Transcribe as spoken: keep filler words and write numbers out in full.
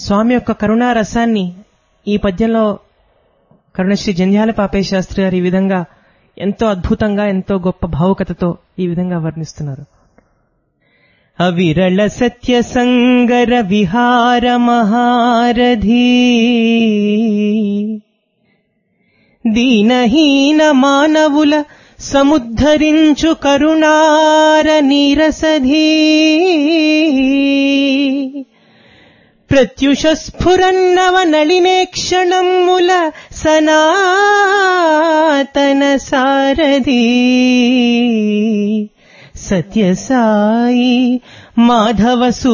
స్వామి యొక్క కరుణా రసాన్ని ఈ పద్యంలో కరుణశ్రీ జంధ్యాల పాపయ్య శాస్త్రి గారు ఈ విధంగా ఎంతో అద్భుతంగా ఎంతో గొప్ప భావుకతతో ఈ విధంగా వర్ణిస్తున్నారు. అవిరళ సత్య సంగర విహార మహారథీ దీనహీన మానవుల సముద్ధరించు కరుణార నీరసధీ ప్రత్యుష స్ఫురన్నవ నళినే క్షణముల సనాతన సారథీ సత్య సాయి మాధవ